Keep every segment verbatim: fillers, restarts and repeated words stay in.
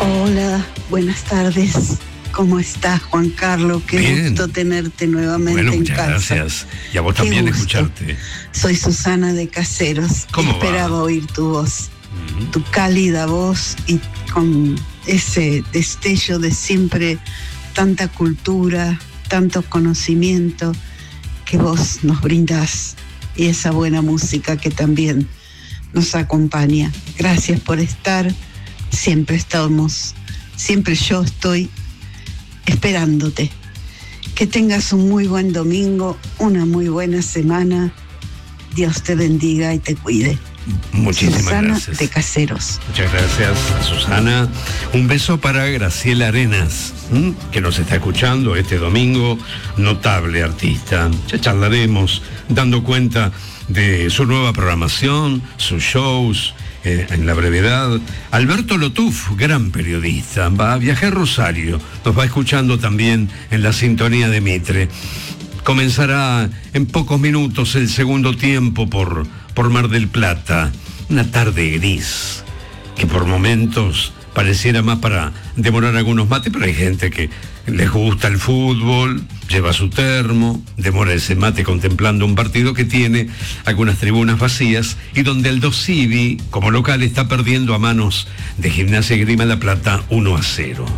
Hola, buenas tardes. ¿Cómo estás, Juan Carlos? Qué Bien. gusto tenerte nuevamente Bueno, en muchas casa. gracias. Y a vos Qué también gusto. escucharte. Soy Susana de Caseros. ¿Cómo va? Esperaba oír tu voz, Ujú. tu cálida voz y con ese destello de siempre tanta cultura, tanto conocimiento que vos nos brindás y esa buena música que también nos acompaña. Gracias por estar. Siempre estamos, siempre yo estoy esperándote. Que tengas un muy buen domingo, una muy buena semana. Dios te bendiga y te cuide. Muchísimas Susana gracias. de Caseros. Muchas gracias a Susana. Un beso para Graciela Arenas, ¿m? que nos está escuchando este domingo. Notable artista. Ya charlaremos dando cuenta de su nueva programación, sus shows, eh, en la brevedad. Alberto Lotuf, gran periodista, va a viajar a Rosario. Nos va escuchando también en la sintonía de Mitre. Comenzará en pocos minutos el segundo tiempo por, por Mar del Plata. Una tarde gris, que por momentos pareciera más para demorar algunos mates, pero hay gente que les gusta el fútbol, lleva su termo, demora ese mate contemplando un partido que tiene algunas tribunas vacías y donde el Dosivi, como local, está perdiendo a manos de Gimnasia y Grima La Plata uno a cero.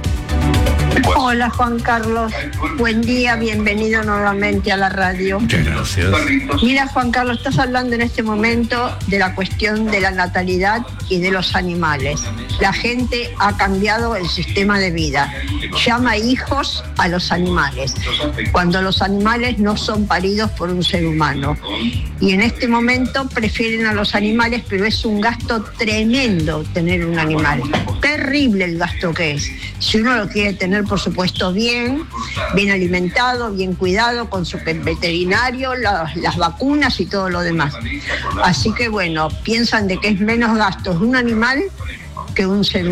Hola Juan Carlos, buen día, bienvenido nuevamente a la radio. Muchas gracias. Mira Juan Carlos, estás hablando en este momento de la cuestión de la natalidad y de los animales. La gente ha cambiado el sistema de vida, llama hijos a los animales, cuando los animales no son paridos por un ser humano. Y en este momento prefieren a los animales, pero es un gasto tremendo tener un animal. Terrible el gasto que es. Si uno lo quiere tener, por supuesto, bien, bien alimentado, bien cuidado, con su veterinario, las, las vacunas y todo lo demás. Así que bueno, piensan de que es menos gastos de un animal que un ser humano.